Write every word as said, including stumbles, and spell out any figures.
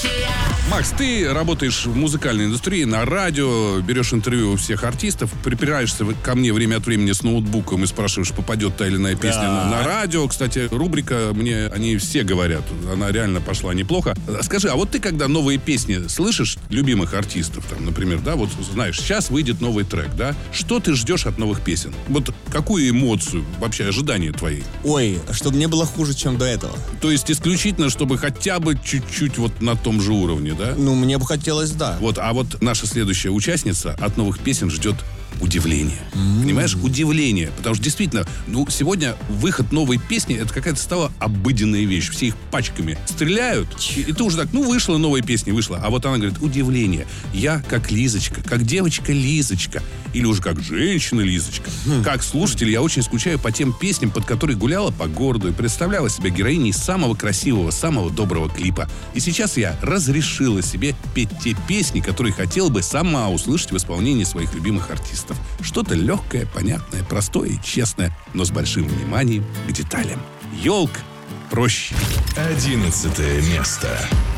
Макс, ты работаешь в музыкальной индустрии, на радио, берешь интервью у всех артистов, припираешься ко мне время от времени с ноутбуком и спрашиваешь, попадет та или иная песня Да. на, на радио. Кстати, рубрика, мне они все говорят, она реально пошла неплохо. Скажи, а вот ты, когда новые песни слышишь любимых артистов, там, например, да, вот знаешь, сейчас выйдет новый трек, да, что ты ждешь от новых песен? Вот какую эмоцию, вообще ожидания твои? Ой, чтобы не было хуже, чем до этого. То есть исключительно, чтобы хотя бы чуть-чуть вот на том же уровне, да? Ну, мне бы хотелось, да. Вот, а вот наша следующая участница от новых песен ждет удивление. Mm-hmm. Понимаешь? Удивление. Потому что действительно, ну, сегодня выход новой песни, это какая-то стала обыденная вещь. Все их пачками стреляют, и, и ты уже так, ну, вышла новая песня, вышла. А вот она говорит, удивление. Я как Лизочка, как девочка Лизочка, или уже как женщина Лизочка. Mm-hmm. Как слушатель, я очень скучаю по тем песням, под которые гуляла по городу и представляла себя героиней самого красивого, самого доброго клипа. И сейчас я разрешила себе петь те песни, которые хотела бы сама услышать в исполнении своих любимых артистов. Что-то легкое, понятное, простое и честное, но с большим вниманием к деталям. Ёлка проще. Одиннадцатое место.